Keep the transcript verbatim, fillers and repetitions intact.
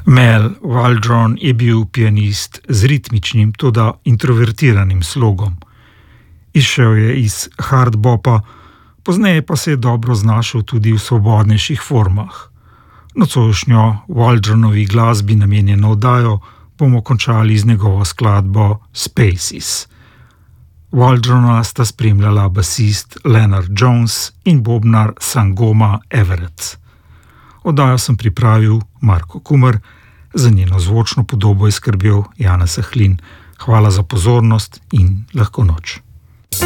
Mel Waldron je bil pianist z ritmičnim, toda introvertiranim slogom. Izšel je iz hardbopa, pozneje pa se je dobro znašel tudi v svobodnejših formah. Nocojšnjo Waldronovi glasbi namenjeno oddajo bomo končali z njegovo skladbo Spaces. Waldrona sta spremljala basist Leonard Jones in bobnar Sangoma Everett. Oddajo sem pripravil Marko Kumer, za njeno zvočno podobo je skrbel Janez Ahlin. Hvala za pozornost in lahko noč.